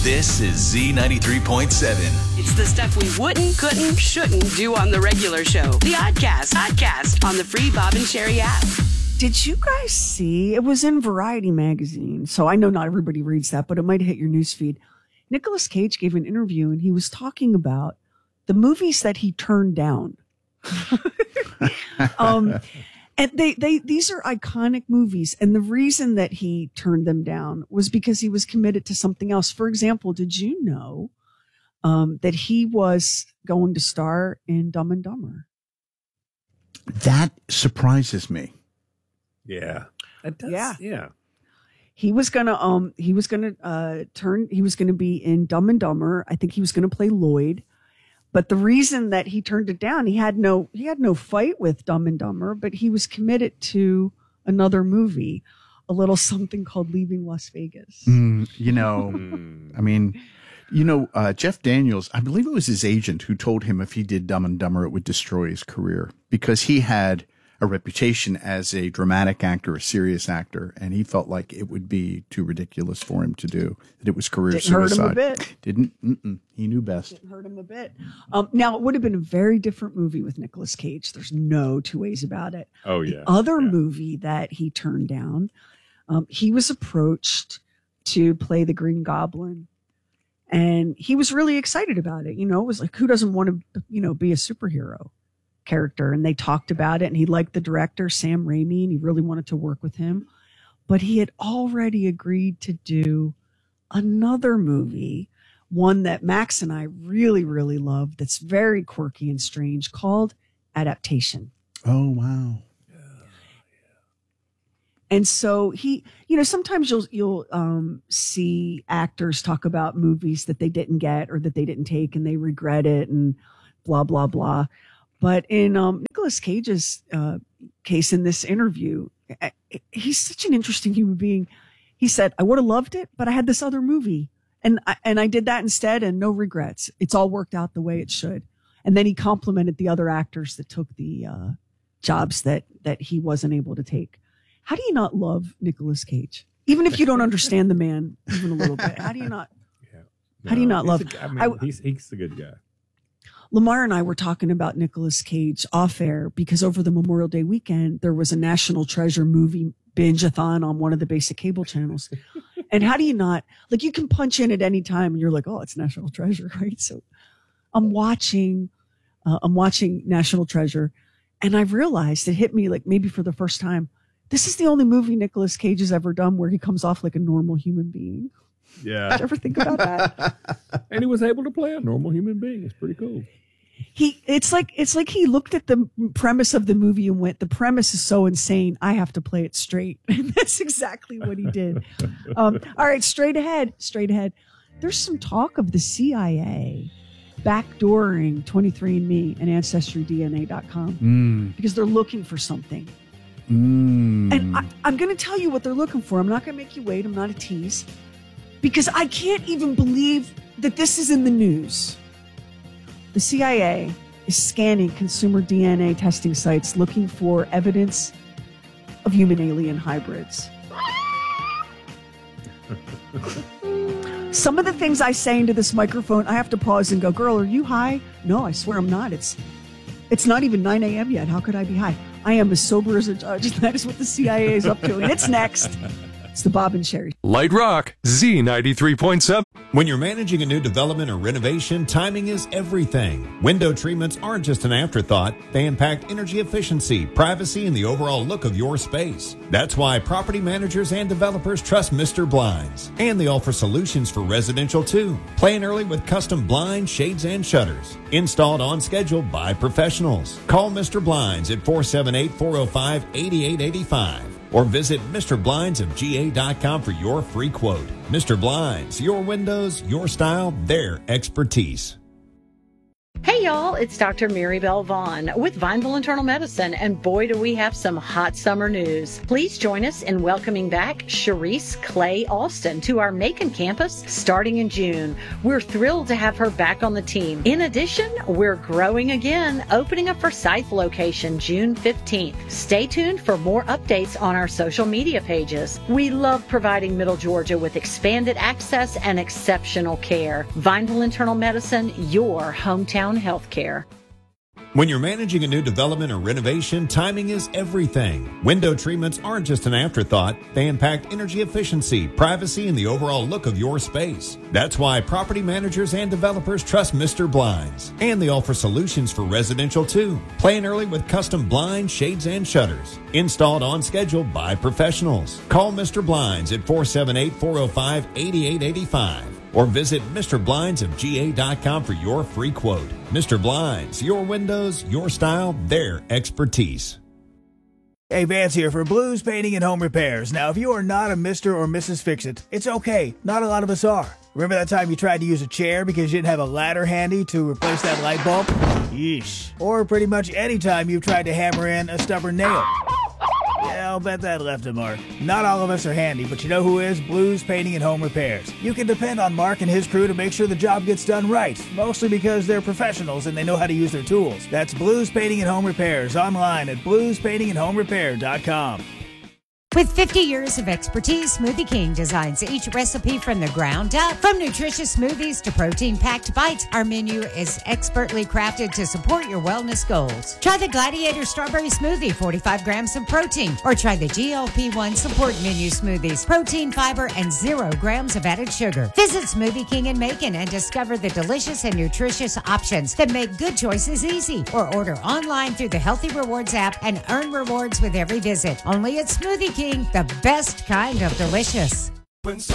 This is Z93.7. It's the stuff we wouldn't, couldn't, shouldn't do on the regular show. The Oddcast on the free Bob and Sherry app. Did you guys see, it was in Variety magazine, so I know not everybody reads that, but it might hit your newsfeed. Nicolas Cage gave an interview and he was talking about the movies that he turned down. And these are iconic movies. And the reason that he turned them down was because he was committed to something else. For example, did you know that he was going to star in Dumb and Dumber? That surprises me. Yeah. It does. Yeah. He was gonna be in Dumb and Dumber. I think he was gonna play Lloyd. But the reason that he turned it down, he had no fight with Dumb and Dumber, but he was committed to another movie, a little something called Leaving Las Vegas. Jeff Daniels, I believe it was his agent who told him if he did Dumb and Dumber, it would destroy his career because he had a reputation as a dramatic actor, a serious actor, and he felt like it would be too ridiculous for him to do, that it was career suicide. Didn't hurt him a bit. He knew best. Didn't hurt him a bit. Now, it would have been a very different movie with Nicolas Cage. There's no two ways about it. Oh, yeah. The other movie that he turned down, he was approached to play the Green Goblin, and he was really excited about it. You know, it was like, who doesn't want to, be a superhero character? And they talked about it, and he liked the director, Sam Raimi, and he really wanted to work with him. But he had already agreed to do another movie, one that Max and I really, really loved, that's very quirky and strange, called Adaptation. Oh, wow. And so he, sometimes you'll see actors talk about movies that they didn't get or that they didn't take and they regret it and blah, blah, blah. But in Nicolas Cage's case in this interview, he's such an interesting human being. He said, I would have loved it, but I had this other movie and I did that instead and no regrets. It's all worked out the way it should. And then he complimented the other actors that took the jobs that he wasn't able to take. How do you not love Nicolas Cage? Even if you don't understand the man even a little bit, how do you not? How do you not love? He's the good guy. Lamar and I were talking about Nicolas Cage off air because over the Memorial Day weekend, there was a National Treasure movie binge-a-thon on one of the basic cable channels. And how do you not, like, you can punch in at any time and you're like, oh, it's National Treasure, right? So I'm watching National Treasure and I realized it hit me like maybe for the first time. This is the only movie Nicolas Cage has ever done where he comes off like a normal human being. Yeah. Did you ever think about that? And he was able to play a normal human being. It's pretty cool. It's like he looked at the premise of the movie and went, the premise is so insane, I have to play it straight. And that's exactly what he did. All right, straight ahead. There's some talk of the CIA backdooring 23andMe and AncestryDNA.com because they're looking for something. And I'm going to tell you what they're looking for. I'm not going to make you wait. I'm not a tease. Because I can't even believe that this is in the news. The CIA is scanning consumer DNA testing sites looking for evidence of human-alien hybrids. Some of the things I say into this microphone, I have to pause and go, girl, are you high? No, I swear I'm not. It's not even 9 a.m. yet. How could I be high? I am as sober as a judge, and that is what the CIA is up to. And it's next. It's the Bob and Sherry. Light Rock, Z93.7. When you're managing a new development or renovation, timing is everything. Window treatments aren't just an afterthought. They impact energy efficiency, privacy, and the overall look of your space. That's why property managers and developers trust Mr. Blinds. And they offer solutions for residential too. Plan early with custom blinds, shades, and shutters. Installed on schedule by professionals. Call Mr. Blinds at 478-405-8885. Or visit MrBlindsofGA.com for your free quote. Mr. Blinds, your windows, your style, their expertise. Hey, Hey y'all, it's Dr. Maribel Vaughn with Vineville Internal Medicine, and boy do we have some hot summer news. Please join us in welcoming back Sharice Clay Alston to our Macon campus starting in June. We're thrilled to have her back on the team. In addition, we're growing again, opening a Forsyth location June 15th. Stay tuned for more updates on our social media pages. We love providing Middle Georgia with expanded access and exceptional care. Vineville Internal Medicine, your hometown healthcare. When you're managing a new development or renovation, timing is everything. Window treatments aren't just an afterthought. They impact energy efficiency, privacy, and the overall look of your space. That's why property managers and developers trust Mr. Blinds. And they offer solutions for residential too. Plan early with custom blinds, shades, and shutters. Installed on schedule by professionals. Call Mr. Blinds at 478-405-8885. Or visit MrBlindsofGA.com for your free quote. Mr. Blinds, your windows, your style, their expertise. Hey, Vance here for Blues Painting and Home Repairs. Now, if you are not a Mr. or Mrs. Fix-It, it's okay. Not a lot of us are. Remember that time you tried to use a chair because you didn't have a ladder handy to replace that light bulb? Yeesh. Or pretty much any time you've tried to hammer in a stubborn nail. Yeah, I'll bet that left a mark. Not all of us are handy, but you know who is? Blues Painting and Home Repairs. You can depend on Mark and his crew to make sure the job gets done right, mostly because they're professionals and they know how to use their tools. That's Blues Painting and Home Repairs, online at bluespaintingandhomerepair.com. With 50 years of expertise, Smoothie King designs each recipe from the ground up. From nutritious smoothies to protein-packed bites, our menu is expertly crafted to support your wellness goals. Try the Gladiator Strawberry Smoothie, 45 grams of protein, or try the GLP-1 Support Menu Smoothies, protein, fiber, and 0 grams of added sugar. Visit Smoothie King in Macon and discover the delicious and nutritious options that make good choices easy. Or order online through the Healthy Rewards app and earn rewards with every visit. Only at Smoothie King, the best kind of delicious.